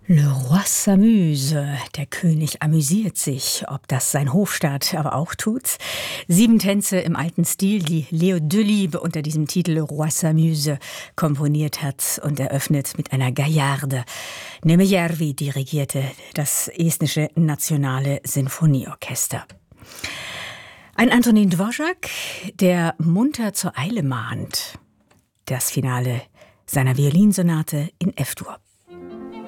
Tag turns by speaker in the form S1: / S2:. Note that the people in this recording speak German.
S1: Le roi s'amuse, der König amüsiert sich, ob das sein Hofstaat aber auch tut. 7 Tänze im alten Stil, die Leo Delibes unter diesem Titel Le roi s'amuse komponiert hat und eröffnet mit einer Gaillarde. Neme Järvi dirigierte das estnische Nationale Sinfonieorchester. Ein Antonín Dvořák, der munter zur Eile mahnt. Das Finale seiner Violinsonate in F-Dur.